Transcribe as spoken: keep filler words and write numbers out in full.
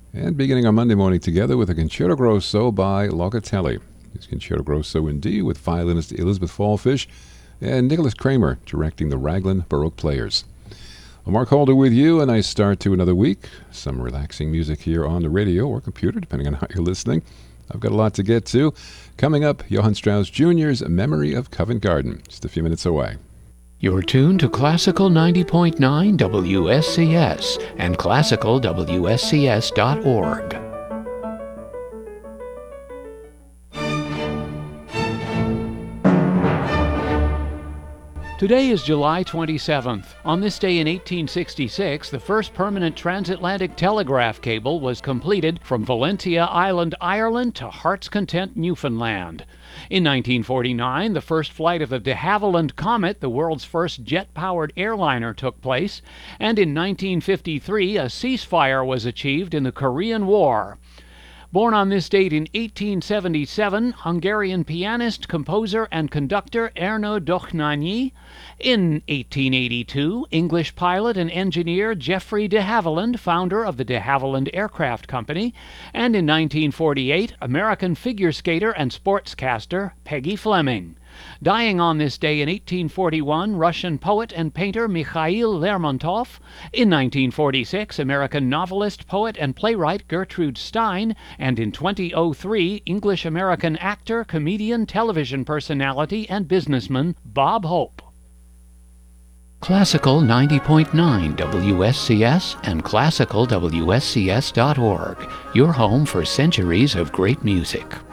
And beginning our Monday morning together with a Concerto Grosso by Locatelli. It's Concerto Grosso in D with violinist Elizabeth Fallfish and Nicholas Kramer directing the Raglan Baroque Players. I'm Mark Holder with you, and I start to another week. Some relaxing music here on the radio or computer, depending on how you're listening. I've got a lot to get to. Coming up, Johann Strauss Junior's Memory of Covent Garden, just a few minutes away. You're tuned to Classical ninety point nine W S C S and classical W S C S dot org. Today is July twenty-seventh. On this day in eighteen sixty-six, the first permanent transatlantic telegraph cable was completed from Valentia Island, Ireland to Heart's Content, Newfoundland. In nineteen forty-nine, the first flight of the de Havilland Comet, the world's first jet-powered airliner, took place, and in nineteen fifty-three, a ceasefire was achieved in the Korean War. Born on this date in eighteen seventy-seven, Hungarian pianist, composer, and conductor Erno Dohnányi. In eighteen eighty-two, English pilot and engineer Geoffrey de Havilland, founder of the de Havilland Aircraft Company. And in nineteen forty-eight, American figure skater and sportscaster Peggy Fleming. Dying on this day in eighteen forty-one, Russian poet and painter Mikhail Lermontov. In nineteen forty-six, American novelist, poet, and playwright Gertrude Stein. And in two thousand three, English-American actor, comedian, television personality, and businessman Bob Hope. Classical ninety point nine W S C S and classical W S C S dot org, your home for centuries of great music.